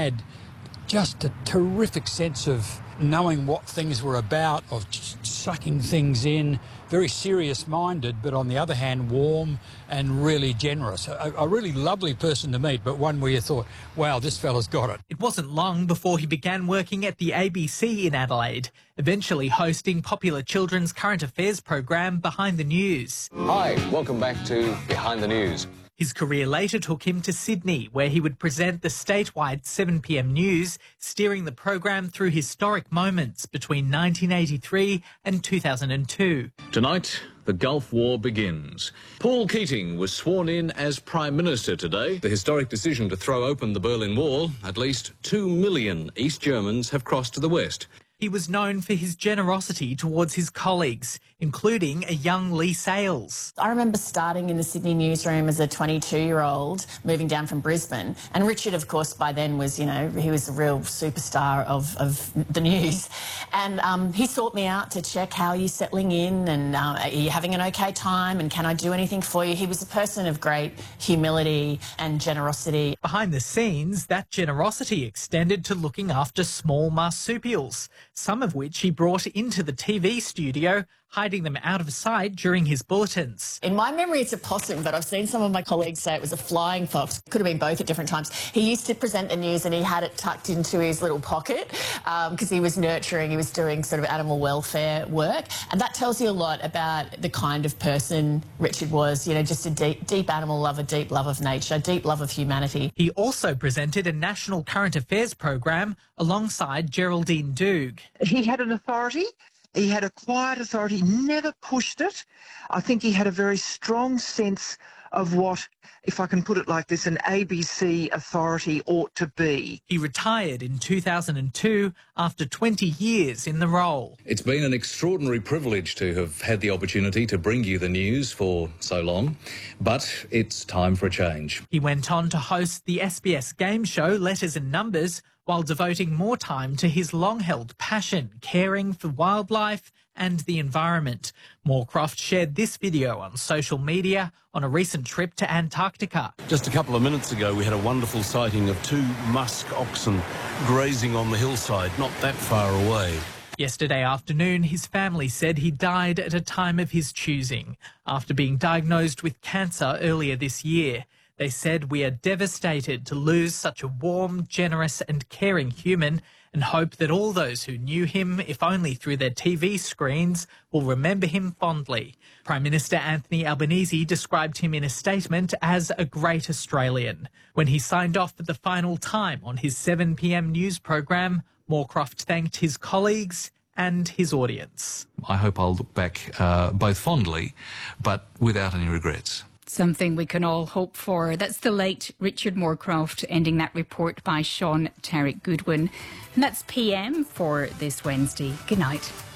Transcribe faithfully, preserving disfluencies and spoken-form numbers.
had just a terrific sense of knowing what things were about, of sucking things in, very serious-minded, but on the other hand, warm and really generous. A, a really lovely person to meet, but one where you thought, wow, this fella's got it. It wasn't long before he began working at the A B C in Adelaide, eventually hosting popular children's current affairs program Behind the News. Hi, welcome back to Behind the News. His career later took him to Sydney, where he would present the statewide seven p m news, steering the program through historic moments between nineteen eighty-three and two thousand two. Tonight, the Gulf War begins. Paul Keating was sworn in as Prime Minister today. The historic decision to throw open the Berlin Wall, at least two million East Germans have crossed to the west. He was known for his generosity towards his colleagues, including a young Lee Sales. I remember starting in the Sydney newsroom as a twenty-two-year-old, moving down from Brisbane. And Richard, of course, by then was, you know, he was a real superstar of, of the news. And um, he sought me out to check how you're settling in and uh, are you having an okay time and can I do anything for you? He was a person of great humility and generosity. Behind the scenes, that generosity extended to looking after small marsupials, some of which he brought into the T V studio, hiding them out of sight during his bulletins. In my memory, it's a possum, but I've seen some of my colleagues say it was a flying fox. Could have been both at different times. He used to present the news and he had it tucked into his little pocket because um, he was nurturing, he was doing sort of animal welfare work. And that tells you a lot about the kind of person Richard was, you know, just a deep, deep animal lover, deep love of nature, deep love of humanity. He also presented a national current affairs program alongside Geraldine Doog. He had an authority. He had a quiet authority, he never pushed it. I think he had a very strong sense of what, if I can put it like this, an A B C authority ought to be. He retired in two thousand two after twenty years in the role. It's been an extraordinary privilege to have had the opportunity to bring you the news for so long, but it's time for a change. He went on to host the S B S game show Letters and Numbers, while devoting more time to his long-held passion, caring for wildlife and the environment. Moorcroft shared this video on social media on a recent trip to Antarctica. Just a couple of minutes ago, we had a wonderful sighting of two musk oxen grazing on the hillside, not that far away. Yesterday afternoon, his family said he died at a time of his choosing, after being diagnosed with cancer earlier this year. They said, "We are devastated to lose such a warm, generous and caring human and hope that all those who knew him, if only through their T V screens, will remember him fondly." Prime Minister Anthony Albanese described him in a statement as a great Australian. When he signed off for the final time on his seven p m news program, Moorcroft thanked his colleagues and his audience. I hope I'll look back uh, both fondly, but without any regrets. Something we can all hope for. That's the late Richard Moorcroft, ending that report by Sean Tarek Goodwin. And that's P M for this Wednesday. Good night.